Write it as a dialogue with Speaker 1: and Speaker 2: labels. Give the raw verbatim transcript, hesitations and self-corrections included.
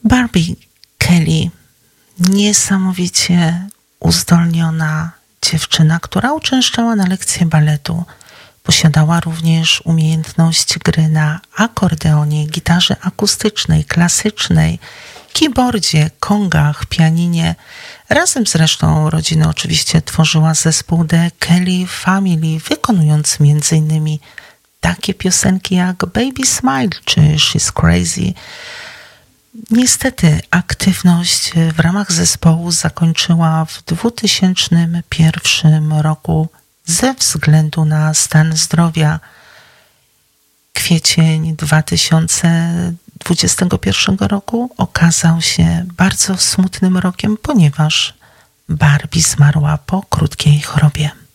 Speaker 1: Barbie Kelly, niesamowicie uzdolniona dziewczyna, która uczęszczała na lekcje baletu. Posiadała również umiejętność gry na akordeonie, gitarze akustycznej, klasycznej, keyboardzie, kongach, pianinie. Razem z resztą rodziny oczywiście tworzyła zespół The Kelly Family, wykonując między innymi takie piosenki jak Baby Smile czy She's Crazy. Niestety aktywność w ramach zespołu zakończyła w dwutysięcznym pierwszym roku ze względu na stan zdrowia. Kwiecień dwa tysiące dwudziestego pierwszego roku okazał się bardzo smutnym rokiem, ponieważ Barbie zmarła po krótkiej chorobie.